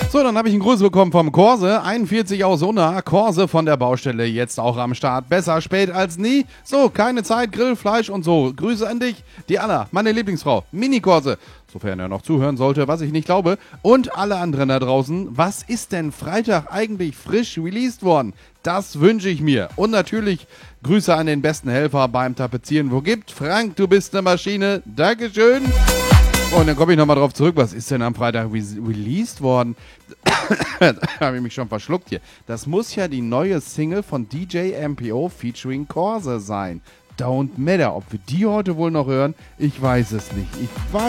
So, dann habe ich einen Gruß bekommen vom Korse, 41 aus Unna, Korse von der Baustelle, jetzt auch am Start. Besser spät als nie. So, keine Zeit, Grill, Fleisch und so. Grüße an dich, die Anna, meine Lieblingsfrau, Mini-Korse, sofern er noch zuhören sollte, was ich nicht glaube. Und alle anderen da draußen, was ist denn Freitag eigentlich frisch released worden? Das wünsche ich mir. Und natürlich Grüße an den besten Helfer beim Tapezieren, wo gibt. Frank, du bist eine Maschine. Dankeschön. Und dann komme ich nochmal drauf zurück, was ist denn am Freitag released worden? Da habe ich mich schon verschluckt hier. Das muss ja die neue Single von DJ MPO featuring Korse sein. Don't Matter. Ob wir die heute wohl noch hören, ich weiß es nicht.